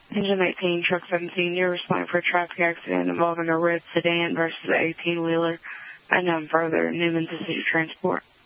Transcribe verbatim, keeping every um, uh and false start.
Engine eighteen, Truck seventeen, you're responding for a traffic accident involving a red sedan versus an eighteen-wheeler. Unknown further, Newman's City Transport.